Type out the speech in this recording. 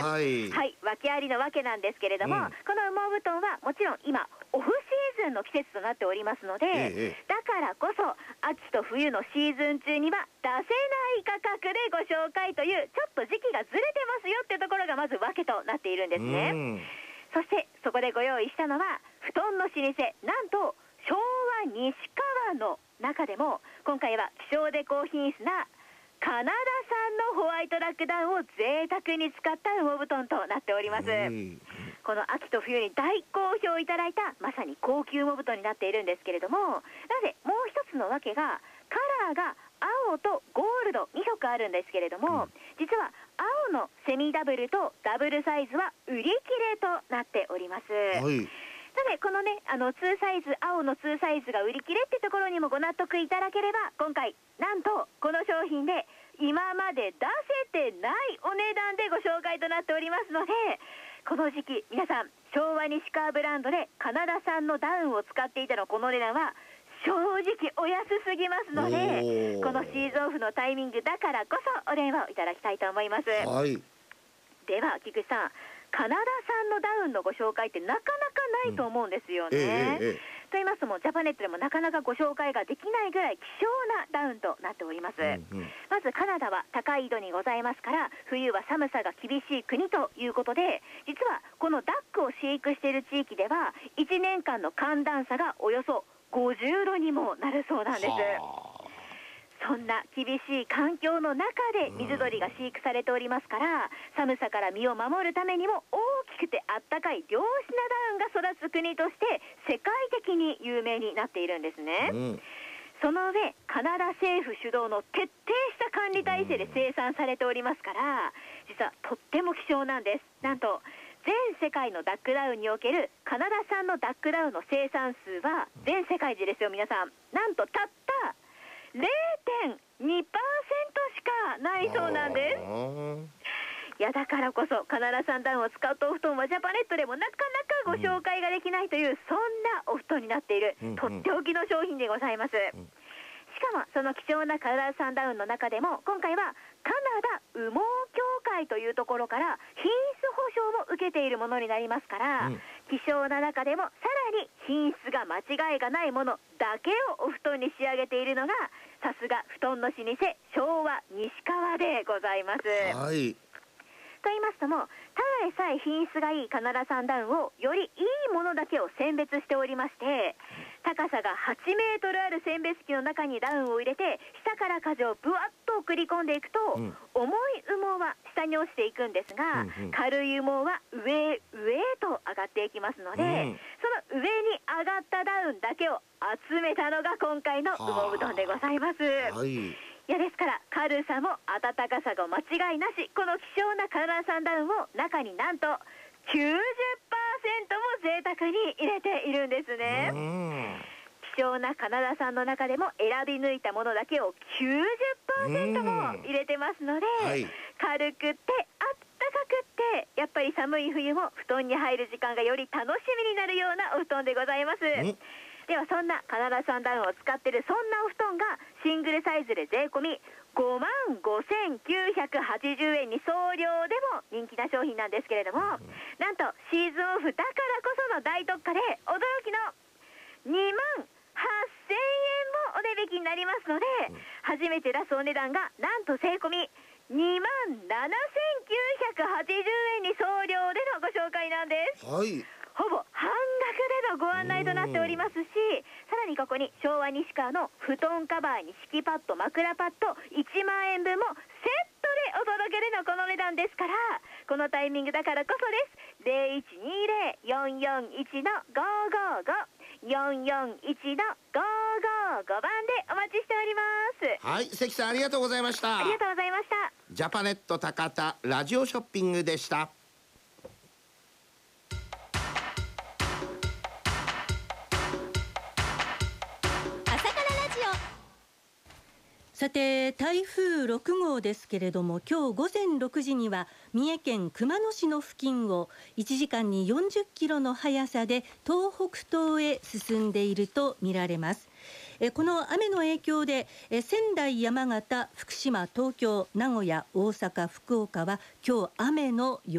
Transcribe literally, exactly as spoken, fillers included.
はい、はい、訳ありのわけなんですけれども、うん、この羽毛布団はもちろん今オフシーズンの季節となっておりますので、ええ、だからこそ秋と冬のシーズン中には出せない価格でご紹介というちょっと時期がずれてますよっていうところがまず訳となっているんですね。うん、そしてそこでご用意したのは布団の老舗、なんと昭和西川の中でも今回は希少で高品質なカナダ産のホワイトラックダウンを贅沢に使った羽毛布団となっております。この秋と冬に大好評いただいたまさに高級羽毛布団になっているんですけれども、なぜもう一つのわけがカラーが青とゴールドに色あるんですけれども、うん、実は青のセミダブルとダブルサイズは売り切れとなっております。はい、なのでこのねあのにサイズ、青のにサイズが売り切れってところにもご納得いただければ、今回なんとこの商品で今まで出せてないお値段でご紹介となっておりますので、この時期皆さん昭和西川ブランドでカナダ産のダウンを使っていたのこの値段は正直お安すぎますので、このシーズンオフのタイミングだからこそお電話をいただきたいと思います。はい、では菊池さん、カナダ産のダウンのご紹介ってなかなかないと思うんですよね。うん、ええええ、と言いますのもジャパネットでもなかなかご紹介ができないぐらい希少なダウンとなっております。うんうん、まずカナダは高緯度にございますから冬は寒さが厳しい国ということで、実はこのダックを飼育している地域ではいちねんかんの寒暖差がおよそごじゅうどにもなるそうなんです。そんな厳しい環境の中で水鳥が飼育されておりますから、寒さから身を守るためにも大きくてあったかい良質なダウンが育つ国として世界的に有名になっているんですね。うん、その上カナダ政府主導の徹底した管理体制で生産されておりますから、実はとっても希少なんです。なんと全世界のダックダウンにおけるカナダ産のダックダウンの生産数は全世界中ですよ皆さん、なんとたった れいてんにパーセント しかないそうなんです。いやだからこそカナダ産ダウンを使ったお布団はジャパネットでもなかなかご紹介ができないという、そんなお布団になっている、とっておきの商品でございます。しかもその貴重なカナダ産ダウンの中でも今回はカナダ羽毛協会というところから品質保証も受けているものになりますから、うん、希少な中でもさらに品質が間違いがないものだけをお布団に仕上げているのがさすが布団の老舗昭和西川でございます。はい、と言いますとも、ただでさえ品質がいいカナダ産ダウンをよりいいものだけを選別しておりまして、高さがはちメートルある選別機の中にダウンを入れて下から風をぶわっと送り込んでいくと、うん、重い羽毛は下に落ちていくんですが、うんうん、軽い羽毛は上へ上へと上がっていきますので、うん、その上に上がったダウンだけを集めたのが今回の羽毛布団でございます。はい、いやですから軽さも暖かさが間違いなし、この希少なカナダ産ダウンを中になんと きゅうじゅっパーセント も贅沢に入れているんですね。希少なカナダ産の中でも選び抜いたものだけを きゅうじゅっパーセント も入れてますので、はい、軽くてあったかくってやっぱり寒い冬も布団に入る時間がより楽しみになるようなお布団でございます。ではそんなカナダ産ダウンを使っているそんなお布団がシングルサイズで税込みごまんごせんきゅうひゃくはちじゅうえんに送料でも人気な商品なんですけれども、なんとシーズンオフだからこその大特価で驚きのにまんはっせんえんもお値引きになりますので、初めて出すお値段がなんと税込みにまんななせんきゅうひゃくはちじゅうえんに送料でのご紹介なんです。はい、ほぼ半額でのご案内となっておりますし、さらにここに昭和西川の布団カバーに敷きパッド、枕パッドいちまんえんぶんもセットでお届けでのこの値段ですから、このタイミングだからこそです。ゼロいちにゼロ よんよんいち のごごご よんよんいち のごごごばんでお待ちしております。 はい、関さんありがとうございました。 ありがとうございました。 ジャパネット高田ラジオショッピングでした。 さて台風ろくごうですけれども、今日ごぜんろくじには三重県熊野市の付近をいちじかんによんじゅっキロの速さで東北東へ進んでいると見られます。えこの雨の影響でえ仙台、山形、福島、東京、名古屋、大阪、福岡は今日雨の予